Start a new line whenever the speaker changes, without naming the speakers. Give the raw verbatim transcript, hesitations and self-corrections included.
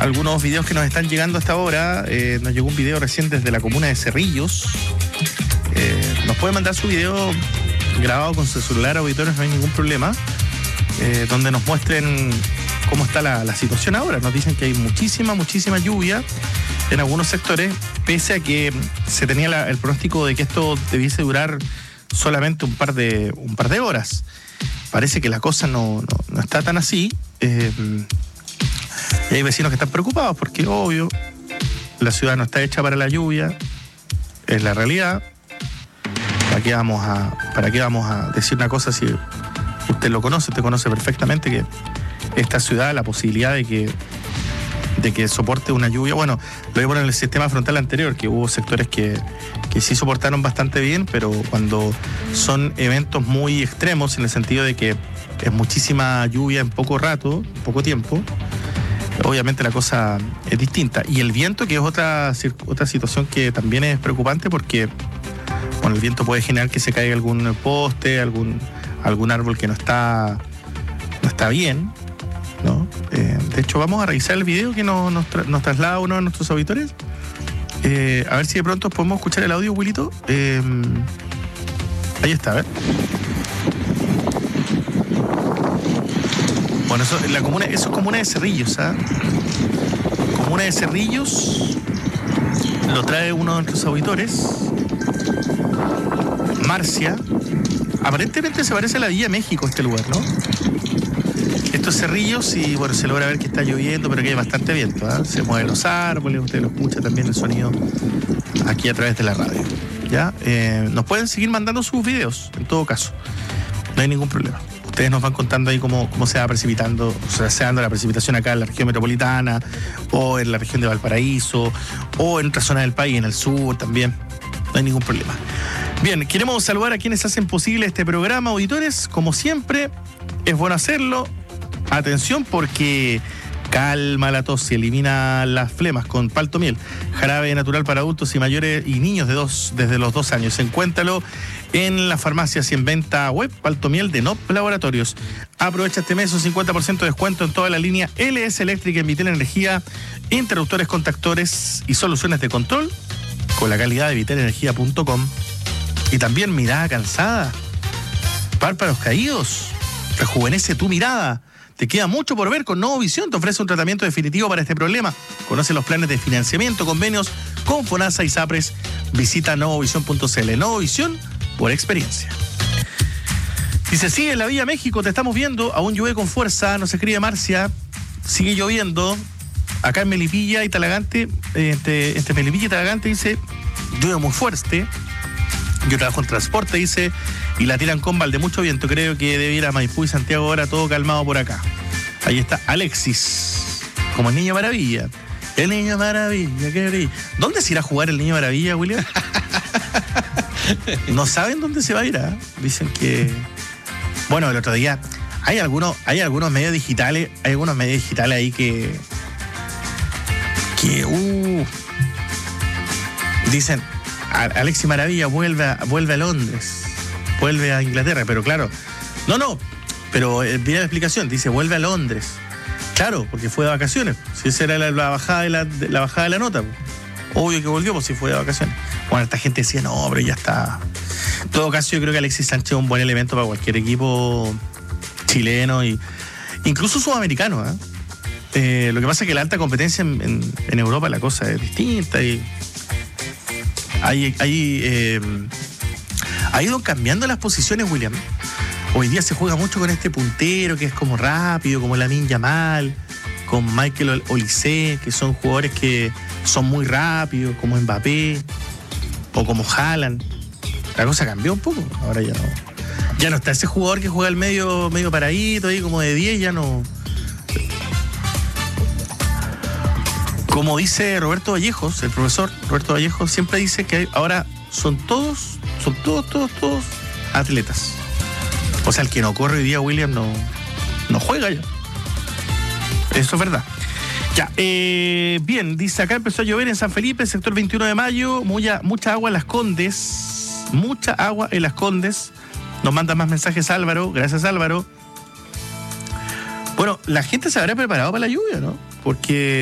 algunos videos que nos están llegando hasta ahora. Eh, nos llegó un video recién desde la comuna de Cerrillos. Eh, nos puede mandar su video grabado con su celular, auditores, no hay ningún problema. Eh, donde nos muestren cómo está la, la situación ahora. Nos dicen que hay muchísima, muchísima lluvia en algunos sectores, pese a que se tenía la, el pronóstico de que esto debiese durar solamente un par de, un par de horas. Parece que la cosa no, no, no está tan así. Eh, y hay vecinos que están preocupados porque, obvio, la ciudad no está hecha para la lluvia, es la realidad. ¿Para qué vamos a, para qué vamos a decir una cosa si usted lo conoce? Usted conoce perfectamente que esta ciudad, la posibilidad de que, de que soporte una lluvia, bueno, lo vimos en el sistema frontal anterior, que hubo sectores que, que sí soportaron bastante bien, pero cuando son eventos muy extremos, en el sentido de que es muchísima lluvia en poco rato, poco tiempo, obviamente la cosa es distinta. Y el viento, que es otra, otra situación que también es preocupante, porque bueno, el viento puede generar que se caiga algún poste, algún, algún árbol que no está, no está bien, ¿no? Eh, de hecho, vamos a revisar el video que nos, nos, tra- nos traslada uno de nuestros auditores. Eh, a ver si de pronto podemos escuchar el audio, Wilito. Eh, ahí está, a ver. Bueno, eso, la comuna, eso es comuna de Cerrillos, ¿ah? Comuna de Cerrillos, lo trae uno de nuestros auditores. Marcia. Aparentemente se parece a la Villa México este lugar, ¿no? Estos Cerrillos, y bueno, se logra ver que está lloviendo, pero que hay bastante viento, ¿eh? Se mueven los árboles, usted lo escucha también el sonido aquí a través de la radio, ¿ya? Eh, nos pueden seguir mandando sus videos, en todo caso, no hay ningún problema. Ustedes nos van contando ahí cómo, cómo se va precipitando, o sea, se dando la precipitación acá en la región metropolitana, o en la región de Valparaíso, o en otra zona del país, en el sur también, no hay ningún problema. Bien, queremos saludar a quienes hacen posible este programa, auditores, como siempre, es bueno hacerlo. Atención, porque calma la tos y elimina las flemas con Paltomiel, jarabe natural para adultos y mayores y niños de dos, desde los dos años. Encuéntralo en las farmacias y en venta web. Paltomiel de N O P Laboratorios. Aprovecha este mes un cincuenta por ciento de descuento en toda la línea L S Eléctrica, en Vitel Energía, interruptores, contactores y soluciones de control con la calidad de vitel energía punto com. Y también mirada cansada, párpados caídos, rejuvenece tu mirada. Te queda mucho por ver con Novovisión. Te ofrece un tratamiento definitivo para este problema. Conoce los planes de financiamiento, convenios con FONASA y SAPRES. Visita novovisión punto c l. Novovisión por experiencia. Dice, sí, en la Villa México te estamos viendo. Aún llueve con fuerza. Nos escribe Marcia. Sigue lloviendo. Acá en Melipilla y Talagante, eh, entre, entre Melipilla y Talagante, dice, llueve muy fuerte. Yo trabajo en transporte, dice, y la tiran con de mucho viento. Creo que debe ir a Maipú y Santiago ahora, todo calmado por acá. Ahí está Alexis, como el Niño Maravilla. El Niño Maravilla, qué brillo. ¿Dónde se irá a jugar el Niño Maravilla, William? No saben dónde se va a ir, ¿eh? Dicen que... Bueno, el otro día, hay algunos, hay algunos medios digitales, hay algunos medios digitales ahí que... Que, uh... Dicen... Alexis Maravilla vuelve a, vuelve a Londres, vuelve a Inglaterra, pero claro, no, no, pero viene la explicación, dice vuelve a Londres, claro, porque fue de vacaciones, si esa era la, la bajada de la, de, la bajada de la nota, obvio que volvió, pues si fue de vacaciones. Bueno, esta gente decía, no, pero ya está. En todo caso, yo creo que Alexis Sánchez es un buen elemento para cualquier equipo chileno y incluso sudamericano, ¿eh? Eh, lo que pasa es que la alta competencia en, en, en Europa, la cosa es distinta y Hay, hay, eh, ha ido cambiando las posiciones, William. Hoy día se juega mucho con este puntero que es como rápido, como Lamine Yamal, con Michael Olise, que son jugadores que son muy rápidos, como Mbappé o como Haaland. La cosa cambió un poco. Ahora ya no, ya no está ese jugador que juega al medio, medio paradito ahí, como de diez, ya no. Como dice Roberto Vallejos, el profesor Roberto Vallejos, siempre dice que ahora son todos, son todos, todos, todos atletas. O sea, el que no corre hoy día, William, no, no juega ya. Eso es verdad. Ya, eh, bien, dice, acá empezó a llover en San Felipe, sector veintiuno de mayo, mucha, mucha agua en Las Condes, mucha agua en Las Condes. Nos manda más mensajes Álvaro, gracias Álvaro. Bueno, la gente se habrá preparado para la lluvia, ¿no? Porque